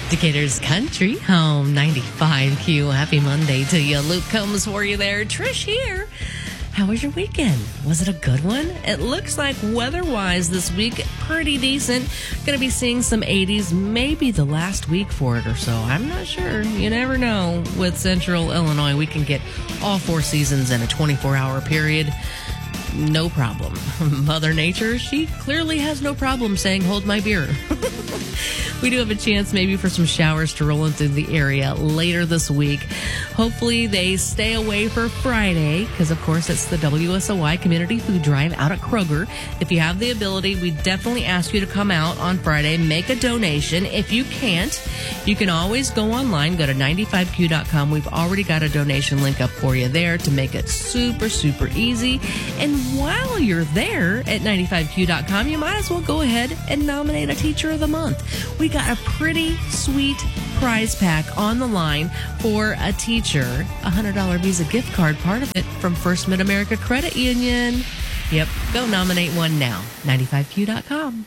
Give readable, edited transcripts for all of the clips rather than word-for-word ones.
Decatur's Country Home 95Q. Happy Monday to you. Luke Combs for you there. Trish here. How was your weekend? Was it a good one? It looks like weather-wise this week, pretty decent. Going to be seeing some 80s, maybe the last week for it or so. I'm not sure. You never know. With Central Illinois, we can get all 4 seasons in a 24-hour period. No problem. Mother Nature, she clearly has no problem saying, hold my beer. We do have a chance maybe for some showers to roll into the area later this week. Hopefully they stay away for Friday because, of course, it's the WSOY Community Food Drive out at Kroger. If you have the ability, we definitely ask you to come out on Friday, make a donation. If you can't, you can always go online, go to 95q.com. We've already got a donation link up for you there to make it super, super easy. And while you're there at 95q.com, you might as well go ahead and nominate a Teacher of the Month. We got a pretty sweet prize pack on the line for a teacher. A $100 Visa gift card, part of it from First Mid-America Credit Union. Yep, go nominate one now. 95q.com.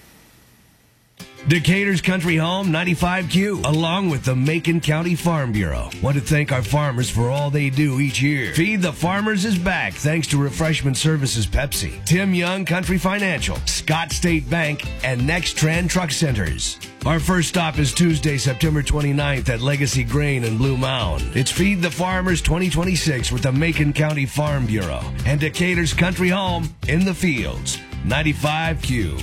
Decatur's Country Home 95Q, along with the Macon County Farm Bureau, want to thank our farmers for all they do each year. Feed the Farmers is back thanks to Refreshment Services Pepsi, Tim Young Country Financial, Scott State Bank, and Next Trend Truck Centers. Our first stop is Tuesday, September 29th at Legacy Grain in Blue Mound. It's Feed the Farmers 2026 with the Macon County Farm Bureau and Decatur's Country Home in the Fields. 95Q.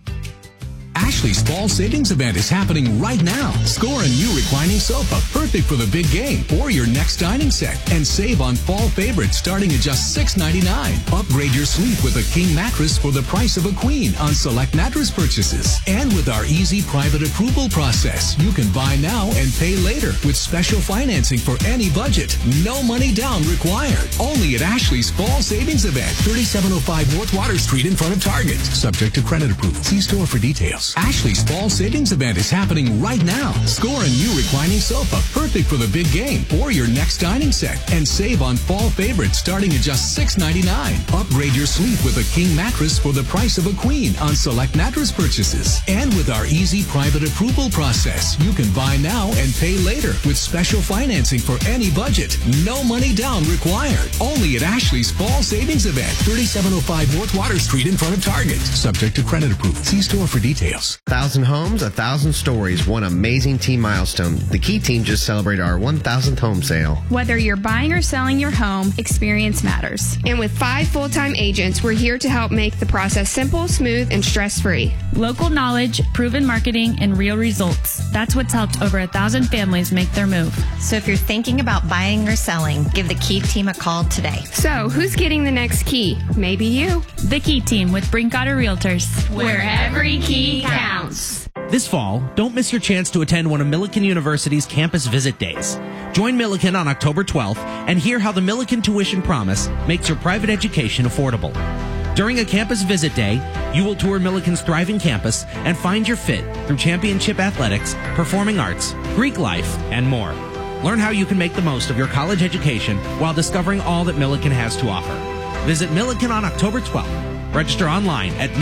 Ashley's Fall Savings Event is happening right now. Score a new reclining sofa, perfect for the big game or your next dining set, and save on fall favorites starting at just $6.99. Upgrade your sleep with a king mattress for the price of a queen on select mattress purchases. And with our easy private approval process, you can buy now and pay later with special financing for any budget. No money down required. Only at Ashley's Fall Savings Event, 3705 North Water Street in front of Target. Subject to credit approval. See store for details. Ashley's Fall Savings Event is happening right now. Score a new reclining sofa, perfect for the big game or your next dining set, and save on fall favorites starting at just $6.99. Upgrade your sleep with a king mattress for the price of a queen on select mattress purchases. And with our easy private approval process, you can buy now and pay later with special financing for any budget. No money down required. Only at Ashley's Fall Savings Event, 3705 North Water Street in front of Target. Subject to credit approval. See store for details. 1,000 homes, 1,000 stories, one amazing team milestone. The Key team just celebrated our 1,000th home sale. Whether you're buying or selling your home, experience matters. And with 5 full-time agents, we're here to help make the process simple, smooth, and stress-free. Local knowledge, proven marketing, and real results. That's what's helped over 1,000 families make their move. So if you're thinking about buying or selling, give the Key team a call today. So who's getting the next key? Maybe you. The Key team with Brinkotter Realtors. Where every key counts. This fall, don't miss your chance to attend one of Millikan University's campus visit days. Join Millikan on October 12th and hear how the Millikan Tuition Promise makes your private education affordable. During a campus visit day, you will tour Millikan's thriving campus and find your fit through championship athletics, performing arts, Greek life, and more. Learn how you can make the most of your college education while discovering all that Millikan has to offer. Visit Millikan on October 12th. Register online at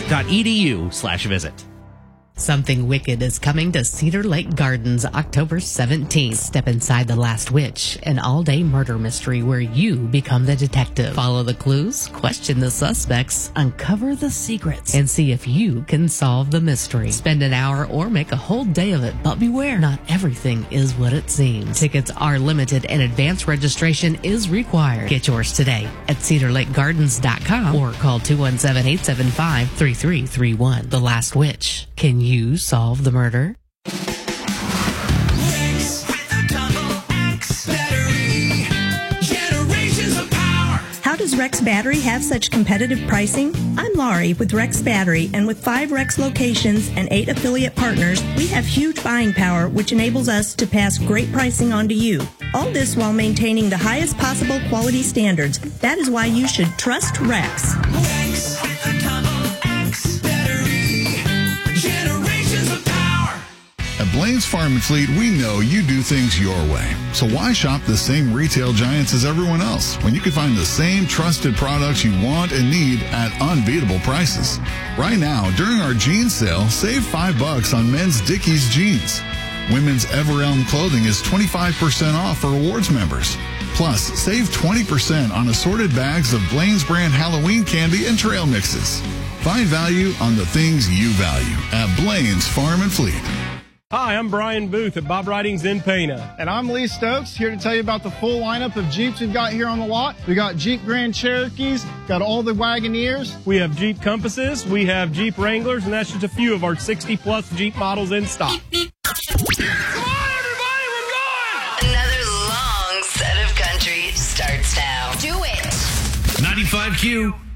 millikan.edu/visit. Something Wicked is coming to Cedar Lake Gardens October 17th. Step inside The Last Witch, an all-day murder mystery where you become the detective. Follow the clues, question the suspects, uncover the secrets, and see if you can solve the mystery. Spend an hour or make a whole day of it, but beware, not everything is what it seems. Tickets are limited and advance registration is required. Get yours today at cedarlakegardens.com or call 217-875-3331. The Last Witch. Can you solve the murder? How does Rex Battery have such competitive pricing? I'm Laurie with Rex Battery, and with 5 Rex locations and 8 affiliate partners, we have huge buying power, which enables us to pass great pricing on to you. All this while maintaining the highest possible quality standards. That is why you should trust Rex. At Blaine's Farm and Fleet, we know you do things your way. So why shop the same retail giants as everyone else when you can find the same trusted products you want and need at unbeatable prices? Right now, during our jeans sale, save $5 on men's Dickies jeans. Women's Everelm clothing is 25% off for awards members. Plus, save 20% on assorted bags of Blaine's brand Halloween candy and trail mixes. Find value on the things you value at Blaine's Farm and Fleet. Hi, I'm Brian Booth at Bob Ridings in Pana. And I'm Lee Stokes, here to tell you about the full lineup of Jeeps we've got here on the lot. We got Jeep Grand Cherokees, got all the Wagoneers. We have Jeep Compasses, we have Jeep Wranglers, and that's just a few of our 60-plus Jeep models in stock. Come on, everybody, we're going! Another long set of country starts now. Do it! 95Q.